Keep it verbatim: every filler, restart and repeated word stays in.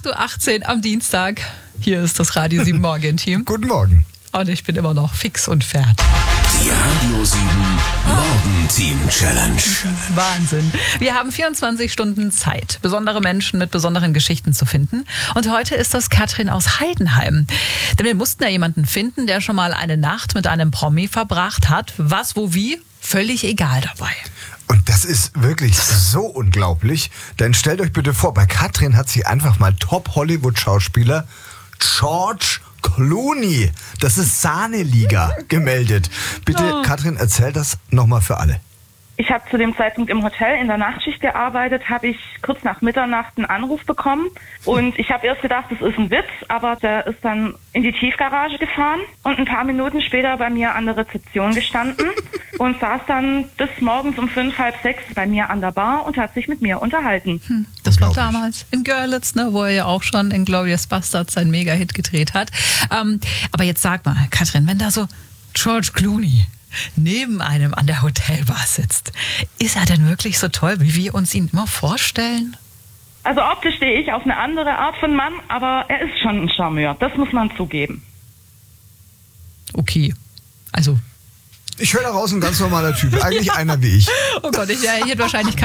acht Uhr achtzehn am Dienstag. Hier ist das Radio sieben Morgen-Team. Guten Morgen. Und ich bin immer noch fix und fertig. Die Radio sieben Morgen-Team-Challenge. Wahnsinn. Wir haben vierundzwanzig Stunden Zeit, besondere Menschen mit besonderen Geschichten zu finden. Und heute ist das Katrin aus Heidenheim. Denn wir mussten ja jemanden finden, der schon mal eine Nacht mit einem Promi verbracht hat. Was, wo, wie, völlig egal dabei. Und das ist wirklich so unglaublich. Denn stellt euch bitte vor, bei Katrin hat sie einfach mal Top-Hollywood-Schauspieler George Clooney, das ist Sahne-Liga, gemeldet. Bitte, Oh. Katrin, erzähl das nochmal für alle. Ich habe zu dem Zeitpunkt im Hotel in der Nachtschicht gearbeitet, habe ich kurz nach Mitternacht einen Anruf bekommen und ich habe erst gedacht, das ist ein Witz, aber der ist dann in die Tiefgarage gefahren und ein paar Minuten später bei mir an der Rezeption gestanden und saß dann bis morgens um fünf, halb sechs bei mir an der Bar und hat sich mit mir unterhalten. Hm, das war Unglaublich. damals in Görlitz, ne, wo er ja auch schon in Glorious Bastards seinen Mega-Hit gedreht hat. Ähm, aber jetzt sag mal, Katrin, wenn da so George Clooney neben einem an der Hotelbar sitzt, ist er denn wirklich so toll, wie wir uns ihn immer vorstellen? Also optisch stehe ich auf eine andere Art von Mann, aber er ist schon ein Charmeur, das muss man zugeben. Okay, also, Ich höre daraus, ein ganz normaler Typ, eigentlich einer wie ich. oh Gott, ich, ich hätte wahrscheinlich